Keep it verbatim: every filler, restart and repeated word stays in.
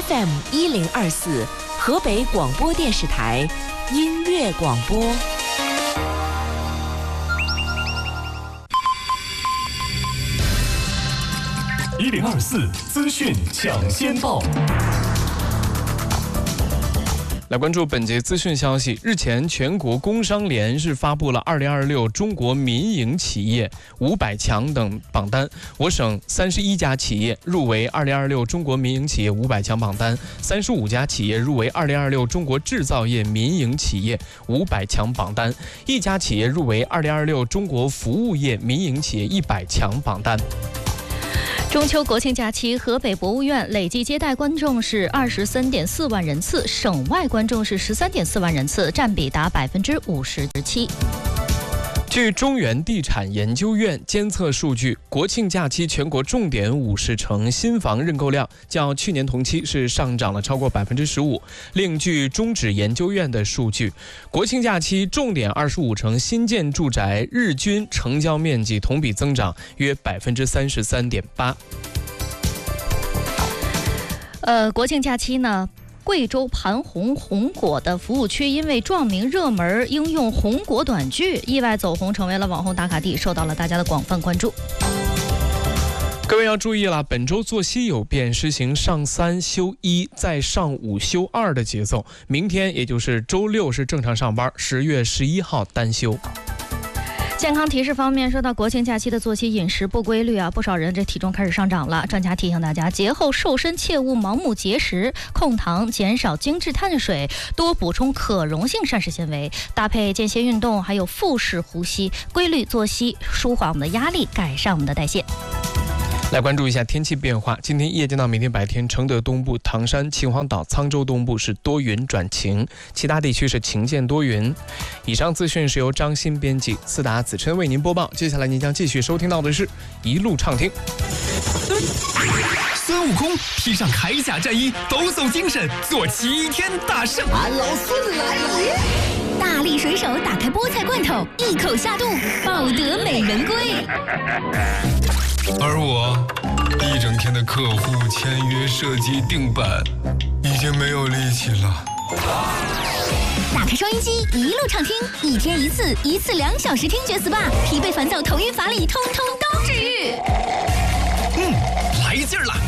F M 一零二四，河北广播电视台音乐广播。 一零二四资讯抢先报。来关注本节资讯消息。日前，全国工商联是发布了二零二六中国民营企业五百强等榜单，我省三十一家企业入围二零二六中国民营企业五百强榜单，三十五家企业入围二零二六中国制造业民营企业五百强榜单，一家企业入围二零二六中国服务业民营企业一百强榜单。 中秋国庆假期，河北博物院累计接待观众是二十三点四万人次，省外观众是十三点四万人次，占比达百分之五十七。 据中原地产研究院监测数据，国庆假期全国重点五十城新房认购量较去年同期是上涨了超过百分之十五。另据中指研究院的数据，国庆假期重点二十五城新建住宅日均成交面积同比增长约百分之三十三点八。 呃，国庆假期呢？贵州盘红红果的服务区因为撞名热门应用红果短剧意外走红，成为了网红打卡地，受到了大家的广泛关注。 各位要注意了，本周作息有变，实行上三休一，再上五休二的节奏。明天也就是周六是正常上班，十月十一号单休。 健康提示方面，说到国庆假期的作息饮食不规律啊，不少人这体重开始上涨了。专家提醒大家，节后瘦身切勿盲目节食，控糖，减少精致碳水，多补充可溶性膳食纤维，搭配间歇运动，还有腹式呼吸，规律作息，舒缓我们的压力，改善我们的代谢。 来关注一下天气变化。今天夜间到明天白天，承德东部、唐山、秦皇岛、沧州东部是多云转晴，其他地区是晴见多云。以上资讯是由张欣编辑，思达子琛为您播报。接下来您将继续收听到的是一路畅听。 孙悟空披上铠甲战衣，抖擞精神，做齐天大圣。 俺老孙来也！ 大力水手打开菠菜罐头，一口下肚，抱得美人归。 而我一整天的客户签约、设计、定版，已经没有力气了。 打开收音机，一路畅听，一天一次，一次两小时听觉 S P A， 疲惫烦躁、头晕乏力，通通都治愈。 嗯，来劲儿了！